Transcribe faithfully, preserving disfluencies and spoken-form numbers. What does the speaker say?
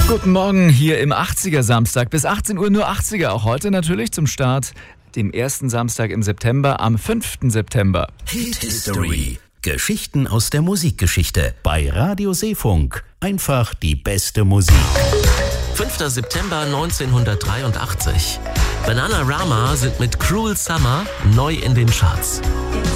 Guten Morgen hier im achtziger Samstag. Bis achtzehn Uhr nur achtziger. Auch heute natürlich zum Start, dem ersten Samstag im September, am fünften September. Hit History. Geschichten aus der Musikgeschichte. Bei Radio Seefunk. Einfach die beste Musik. fünfter September neunzehnhundertdreiundachtzig. Bananarama sind mit Cruel Summer neu in den Charts.